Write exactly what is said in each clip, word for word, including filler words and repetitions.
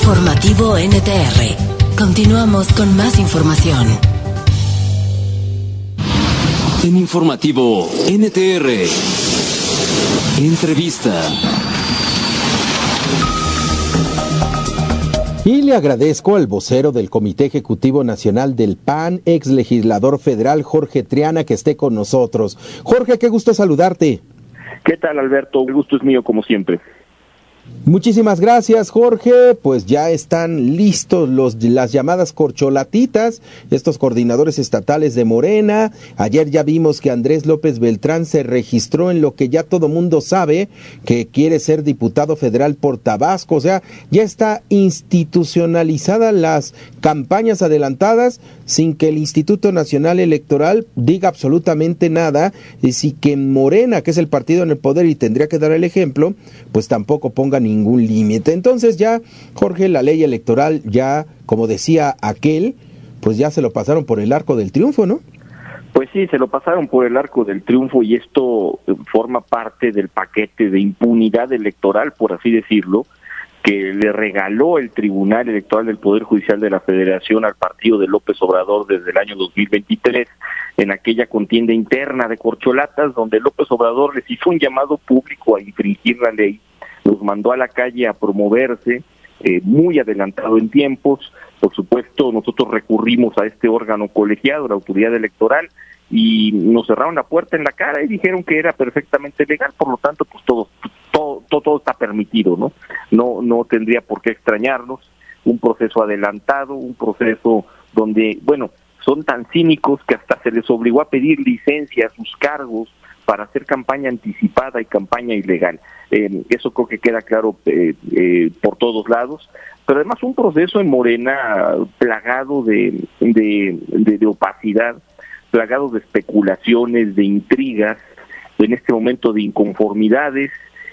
Informativo N T R. Continuamos con más información. En Informativo N T R. Entrevista. Y le agradezco al vocero del Comité Ejecutivo Nacional del P A N, ex legislador federal, Jorge Triana, que esté con nosotros. Jorge, qué gusto saludarte. ¿Qué tal, Alberto? El gusto es mío, como siempre. Muchísimas gracias, Jorge. Pues ya están listos los, las llamadas corcholatitas, estos coordinadores estatales de Morena. Ayer ya vimos que Andrés López Beltrán se registró en lo que ya todo mundo sabe, que quiere ser diputado federal por Tabasco. O sea, ya está institucionalizadas las campañas adelantadas sin que el Instituto Nacional Electoral diga absolutamente nada, y sin que Morena, que es el partido en el poder y tendría que dar el ejemplo, pues tampoco ponga ningún límite. Entonces ya, Jorge, la ley electoral ya, como decía aquel, pues ya se lo pasaron por el arco del triunfo, ¿no? Pues sí, se lo pasaron por el arco del triunfo y esto forma parte del paquete de impunidad electoral, por así decirlo, que le regaló el Tribunal Electoral del Poder Judicial de la Federación al partido de López Obrador desde el año dos mil veintitrés, en aquella contienda interna de corcholatas, donde López Obrador les hizo un llamado público a infringir la ley, los mandó a la calle a promoverse, eh, muy adelantado en tiempos. Por supuesto, nosotros recurrimos a este órgano colegiado, la autoridad electoral, y nos cerraron la puerta en la cara y dijeron que era perfectamente legal, por lo tanto, pues todo, todo, todo, todo está permitido, ¿no? No, no tendría por qué extrañarnos, un proceso adelantado, un proceso donde, bueno, son tan cínicos que hasta se les obligó a pedir licencia a sus cargos para hacer campaña anticipada y campaña ilegal. Eh, eso creo que queda claro eh, eh, por todos lados, pero además un proceso en Morena plagado de, de, de, de opacidad, plagado de especulaciones, de intrigas, en este momento de inconformidades,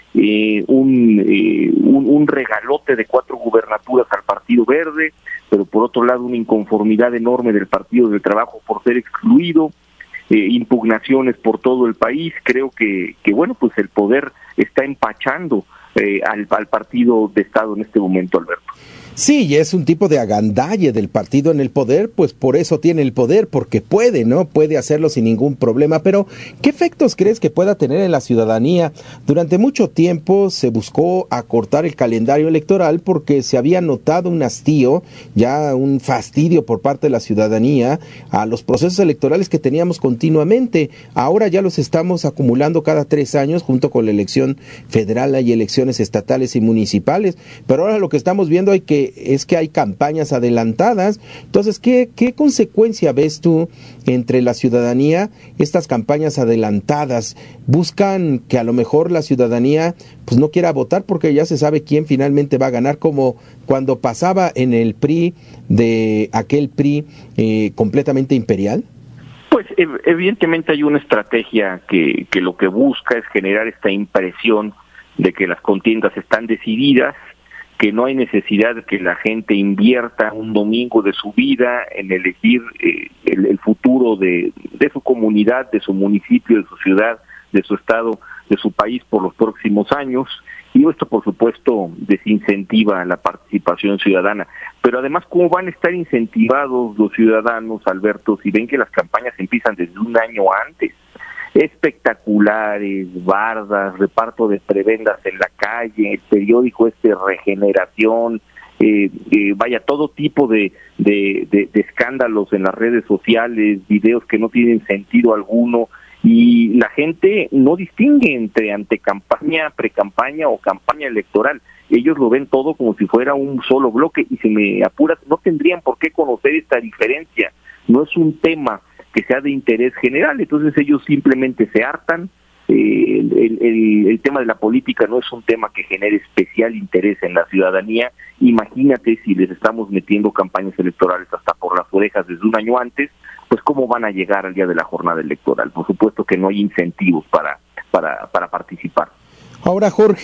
eh, un, eh, un, un regalote de cuatro gubernaturas al Partido Verde, pero por otro lado una inconformidad enorme del Partido del Trabajo por ser excluido, eh, impugnaciones por todo el país. Creo que, que bueno, pues el poder está empachando eh, al, al partido de Estado en este momento, Alberto. Sí, y es un tipo de agandalle del partido en el poder, pues por eso tiene el poder, porque puede, ¿no? Puede hacerlo sin ningún problema, pero ¿qué efectos crees que pueda tener en la ciudadanía? Durante mucho tiempo se buscó acortar el calendario electoral porque se había notado un hastío, ya un fastidio por parte de la ciudadanía a los procesos electorales que teníamos continuamente. Ahora ya los estamos acumulando cada tres años junto con la elección federal, hay elecciones estatales y municipales, pero ahora lo que estamos viendo hay que es que hay campañas adelantadas. Entonces, ¿qué, qué consecuencia ves tú entre la ciudadanía, estas campañas adelantadas? Buscan que a lo mejor la ciudadanía pues no quiera votar porque ya se sabe quién finalmente va a ganar, como cuando pasaba en el P R I, de aquel P R I eh, completamente imperial. Pues evidentemente hay una estrategia que, que lo que busca es generar esta impresión de que las contiendas están decididas, que no hay necesidad de que la gente invierta un domingo de su vida en elegir eh, el, el futuro de, de su comunidad, de su municipio, de su ciudad, de su estado, de su país por los próximos años, y esto por supuesto desincentiva la participación ciudadana. Pero además, ¿cómo van a estar incentivados los ciudadanos, Alberto, si ven que las campañas empiezan desde un año antes? Espectaculares, bardas, reparto de prebendas en la calle, el periódico este Regeneración, eh, eh, vaya, todo tipo de, de, de, de escándalos en las redes sociales, videos que no tienen sentido alguno, y la gente no distingue entre antecampaña, precampaña o campaña electoral. Ellos lo ven todo como si fuera un solo bloque, y si me apuras, no tendrían por qué conocer esta diferencia. No es un tema que sea de interés general, entonces ellos simplemente se hartan. Eh, el, el, el tema de la política no es un tema que genere especial interés en la ciudadanía. Imagínate si les estamos metiendo campañas electorales hasta por las orejas desde un año antes, pues cómo van a llegar al día de la jornada electoral. Por supuesto que no hay incentivos para, para, para participar. Ahora, Jorge,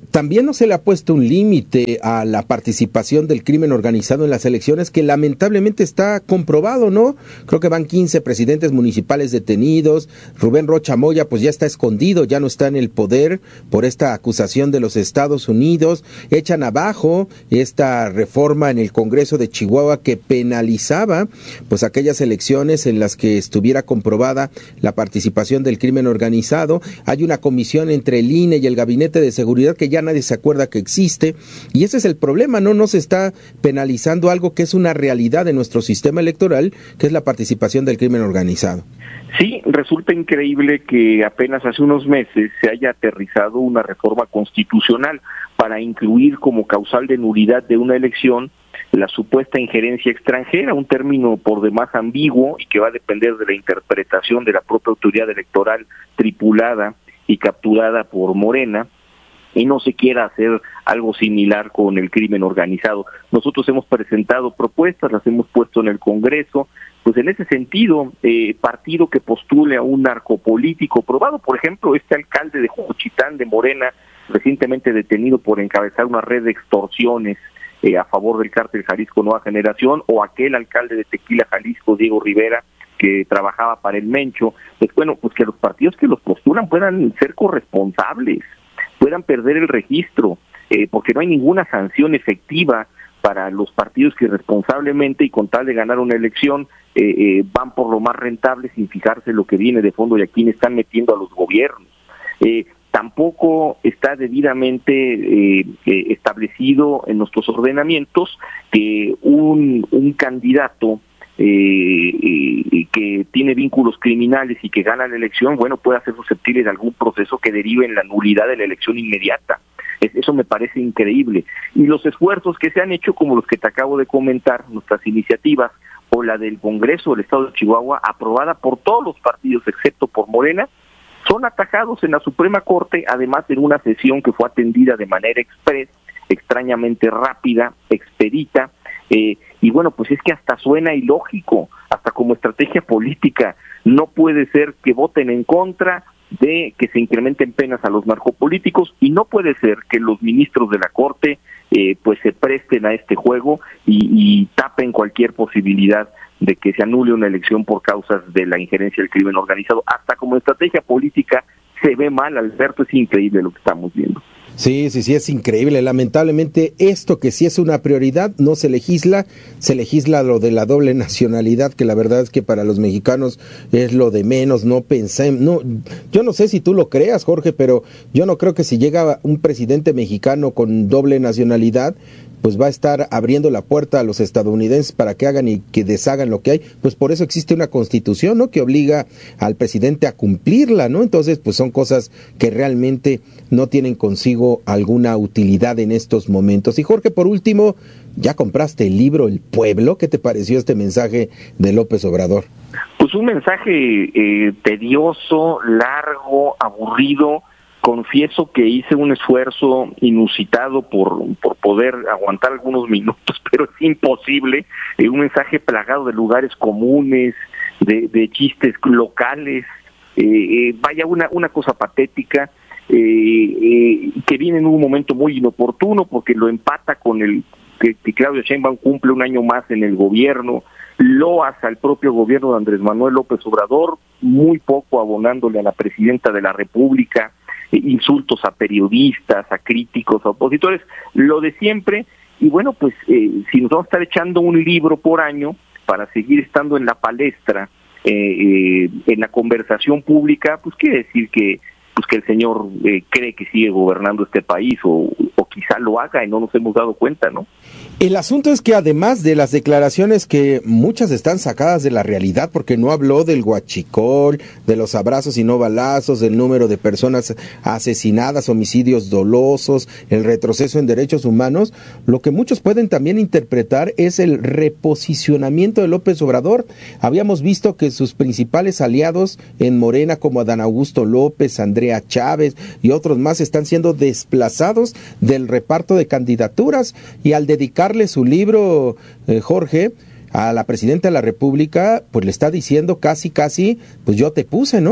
también no se le ha puesto un límite a la participación del crimen organizado en las elecciones, que lamentablemente está comprobado, ¿no? Creo que van quince presidentes municipales detenidos. Rubén Rocha Moya pues ya está escondido, ya no está en el poder por esta acusación de los Estados Unidos. Echan abajo esta reforma en el Congreso de Chihuahua que penalizaba pues aquellas elecciones en las que estuviera comprobada la participación del crimen organizado. Hay una comisión entre el I N E y el Gabinete de Seguridad que ya nadie se acuerda que existe, y ese es el problema, ¿no? No se está penalizando algo que es una realidad de nuestro sistema electoral, que es la participación del crimen organizado. Sí, resulta increíble que apenas hace unos meses se haya aterrizado una reforma constitucional para incluir como causal de nulidad de una elección la supuesta injerencia extranjera, un término por demás ambiguo y que va a depender de la interpretación de la propia autoridad electoral tripulada y capturada por Morena, y no se quiera hacer algo similar con el crimen organizado. Nosotros hemos presentado propuestas, las hemos puesto en el Congreso, pues en ese sentido, eh, partido que postule a un narcopolítico probado, por ejemplo, este alcalde de Juchitán de Morena, recientemente detenido por encabezar una red de extorsiones eh, a favor del cártel Jalisco Nueva Generación, o aquel alcalde de Tequila, Jalisco, Diego Rivera, que trabajaba para el Mencho, pues bueno, pues que los partidos que los postulan puedan ser corresponsables, puedan perder el registro, eh, porque no hay ninguna sanción efectiva para los partidos que responsablemente y con tal de ganar una elección eh, eh, van por lo más rentable sin fijarse lo que viene de fondo y a quién están metiendo a los gobiernos. Eh, tampoco está debidamente eh, eh, establecido en nuestros ordenamientos que un, un candidato Eh, eh, que tiene vínculos criminales y que gana la elección, bueno, puede ser susceptible de algún proceso que derive en la nulidad de la elección inmediata. Es, eso me parece increíble. Y los esfuerzos que se han hecho, como los que te acabo de comentar, nuestras iniciativas, o la del Congreso del Estado de Chihuahua, aprobada por todos los partidos excepto por Morena, son atajados en la Suprema Corte, además en una sesión que fue atendida de manera express, extrañamente rápida, expedita, eh, y bueno, pues es que hasta suena ilógico, hasta como estrategia política. No puede ser que voten en contra de que se incrementen penas a los narcopolíticos, y no puede ser que los ministros de la Corte eh, pues se presten a este juego y, y tapen cualquier posibilidad de que se anule una elección por causas de la injerencia del crimen organizado. Hasta como estrategia política se ve mal, Alberto, es increíble lo que estamos viendo. Sí, sí, sí, es increíble. Lamentablemente esto que sí es una prioridad no se legisla, se legisla lo de la doble nacionalidad, que la verdad es que para los mexicanos es lo de menos. No pensé, no, yo no sé si tú lo creas, Jorge, pero yo no creo que si llega un presidente mexicano con doble nacionalidad, pues va a estar abriendo la puerta a los estadounidenses para que hagan y que deshagan lo que hay. Pues por eso existe una constitución, ¿no?, que obliga al presidente a cumplirla, ¿no? Entonces, pues son cosas que realmente no tienen consigo alguna utilidad en estos momentos. Y Jorge, por último, ¿ya compraste el libro El Pueblo? ¿Qué te pareció este mensaje de López Obrador? Pues un mensaje eh, tedioso, largo, aburrido. Confieso que hice un esfuerzo inusitado por, por poder aguantar algunos minutos, pero es imposible. Eh, un mensaje plagado de lugares comunes, de, de chistes locales, eh, eh, vaya, una, una cosa patética, eh, eh, que viene en un momento muy inoportuno porque lo empata con el que, que Claudia Sheinbaum cumple un año más en el gobierno, loas al propio gobierno de Andrés Manuel López Obrador, muy poco abonándole a la presidenta de la República, insultos a periodistas, a críticos, a opositores, lo de siempre. Y bueno, pues eh, si nos vamos a estar echando un libro por año para seguir estando en la palestra, eh, eh, en la conversación pública, pues quiere decir que pues que el señor eh, cree que sigue gobernando este país, o, o quizá lo haga y no nos hemos dado cuenta, ¿no? El asunto es que además de las declaraciones, que muchas están sacadas de la realidad, porque no habló del huachicol, de los abrazos y no balazos, del número de personas asesinadas, homicidios dolosos, el retroceso en derechos humanos, lo que muchos pueden también interpretar es el reposicionamiento de López Obrador. Habíamos visto que sus principales aliados en Morena, como Adán Augusto López, Andrea Chávez y otros más, están siendo desplazados del reparto de candidaturas, y al dedicarle su libro, eh, Jorge, a la presidenta de la República, pues le está diciendo casi, casi, pues yo te puse, ¿no?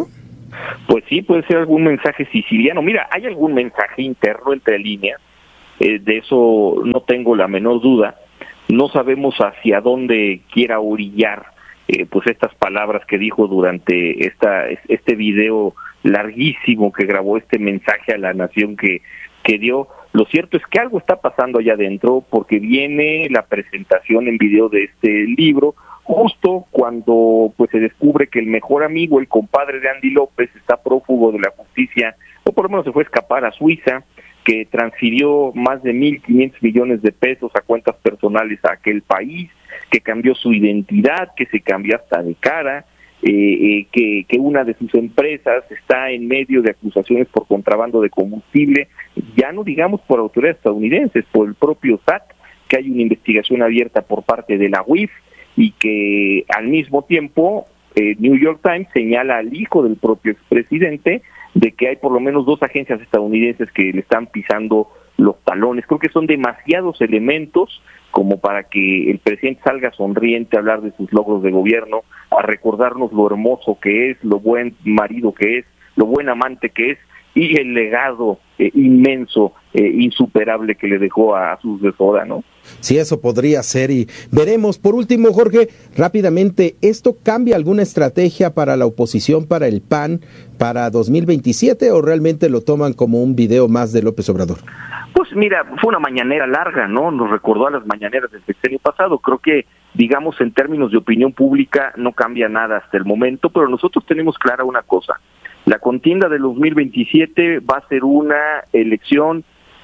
Pues sí, puede ser algún mensaje siciliano. Mira, hay algún mensaje interno entre líneas, eh, de eso no tengo la menor duda. No sabemos hacia dónde quiera orillar eh, pues estas palabras que dijo durante esta este video larguísimo que grabó, este mensaje a la nación que, que dio. Lo cierto es que algo está pasando allá adentro, porque viene la presentación en video de este libro justo cuando pues se descubre que el mejor amigo, el compadre de Andy López, está prófugo de la justicia, o por lo menos se fue a escapar a Suiza, que transfirió más de mil quinientos millones de pesos a cuentas personales a aquel país, que cambió su identidad, que se cambió hasta de cara, eh, eh, que, que una de sus empresas está en medio de acusaciones por contrabando de combustible, ya no digamos por autoridades estadounidenses, por el propio S A T, que hay una investigación abierta por parte de la U I F, y que al mismo tiempo eh, New York Times señala al hijo del propio expresidente de que hay por lo menos dos agencias estadounidenses que le están pisando los talones. Creo que son demasiados elementos como para que el presidente salga sonriente a hablar de sus logros de gobierno, a recordarnos lo hermoso que es, lo buen marido que es, lo buen amante que es, y el legado eh, inmenso, eh, insuperable que le dejó a, a su sucesora, ¿no? Sí, eso podría ser, y veremos. Por último, Jorge, rápidamente, ¿esto cambia alguna estrategia para la oposición, para el P A N, para dos mil veintisiete, o realmente lo toman como un video más de López Obrador? Pues mira, fue una mañanera larga, ¿no? Nos recordó a las mañaneras del sexenio pasado. Creo que, digamos, en términos de opinión pública no cambia nada hasta el momento, pero nosotros tenemos clara una cosa. La contienda del dos mil veintisiete va a ser una elección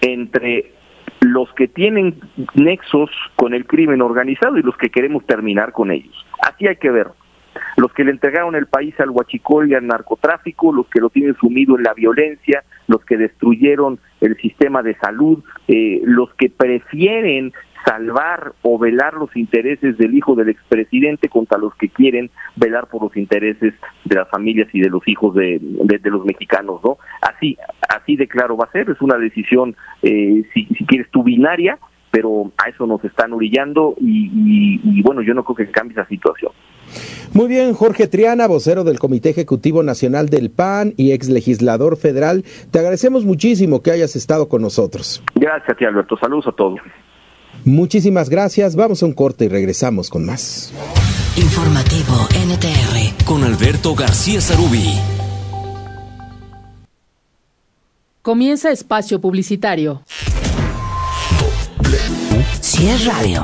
entre los que tienen nexos con el crimen organizado y los que queremos terminar con ellos. Así hay que verlo. Los que le entregaron el país al huachicol y al narcotráfico, los que lo tienen sumido en la violencia, los que destruyeron el sistema de salud, eh, los que prefieren salvar o velar los intereses del hijo del expresidente contra los que quieren velar por los intereses de las familias y de los hijos de, de, de los mexicanos, ¿no? Así, así de claro va a ser. Es una decisión, eh, si, si quieres tú, binaria, pero a eso nos están orillando y, y, y bueno, yo no creo que cambie esa situación. Muy bien, Jorge Triana, vocero del Comité Ejecutivo Nacional del P A N y ex legislador federal, te agradecemos muchísimo que hayas estado con nosotros. Gracias a ti, Alberto. Saludos a todos. Muchísimas gracias. Vamos a un corte y regresamos con más. Informativo N T R con Alberto García Sarubí. Comienza espacio publicitario. Si es radio,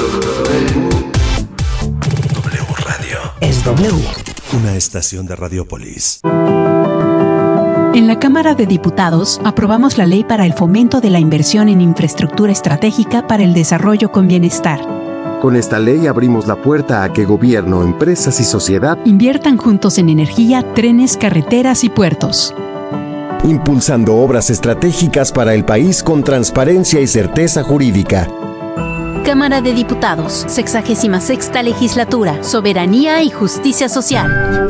W Radio. es W. Una estación de Radiopolis. En la Cámara de Diputados aprobamos la Ley para el Fomento de la Inversión en Infraestructura Estratégica para el Desarrollo con Bienestar. Con esta ley abrimos la puerta a que gobierno, empresas y sociedad inviertan juntos en energía, trenes, carreteras y puertos, impulsando obras estratégicas para el país con transparencia y certeza jurídica. Cámara de Diputados, sexagésima sexta Legislatura, Soberanía y Justicia Social.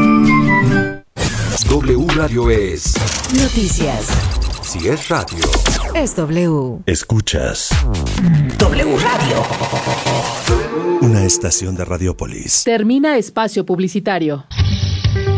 W Radio es Noticias. Si es radio, Es W. escuchas W Radio. una estación de Radiopolis. Termina espacio publicitario.